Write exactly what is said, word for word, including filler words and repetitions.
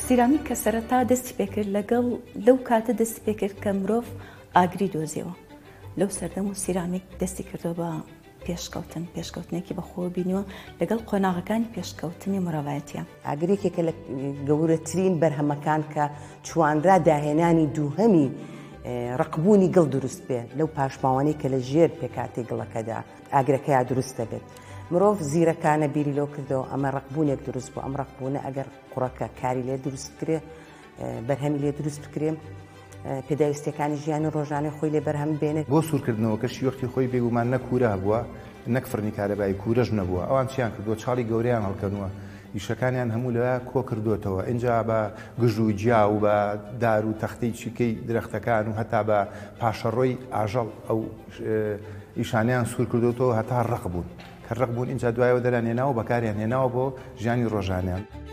سیرامیک کە سەرەتا دەستی پێکرد لەگەڵ لەو کاتە دەستی پێکرد کە مرۆڤ ئاگری دۆزیەوە لەو سەردەم و سیرامیک دەستی کردەوە بە پێشکەوتن پێشکەوتنێکی بەخۆ بینیوە لەگەڵ قۆناغەکانی پێشکەوتنی مرۆڤایەتیە. ئاگرێکێکە لە گەورەترین بەرهەمەکان کە چوانرا داهێنانی دووهەمی ڕقبوونی گڵ دروست بێ لەو پاشماوانەی کە لە ژێر پێکاتی گڵەکەدا ئاگرەکەیا دروست دەبێت. مرۆڤ زیرەکانە بیری لەو کردەوە ئەمە ڕقبوونێک دروست بوو. ئەم ڕقبوونە ئەگەر قوڕەکە کاری لێ دروست بکرێ بەرهەمی لێ دروست بکرێ پێداویستەکانی ژیانی ڕۆژانەی خۆی لێ بەرهەم بێنێت. بۆ سوورکردنەوە کەشی وەختی خۆی بێگومان نە کوورە بووە نەک فڕنی کارەبایی کوورەش نەبووە ئەوان چیان کردووە چاڵی گەورەیان هەڵکەنووە ئیشەکانیان هەموو لەوە کۆ کردوێتەوە اینجا بە گژ و جیا و بە دار و تەختەی چیکەی درەختەکان و هەتا بە پاشەڕۆی ئاژەڵ ئەو ئیشانیان سوور کردوێتەوە هەتا ڕق بوون کە ڕق بوون اینجا دوایەوە دەران هێناوە بەکاریان هێناوە بۆ ژیانی ڕۆژانیان.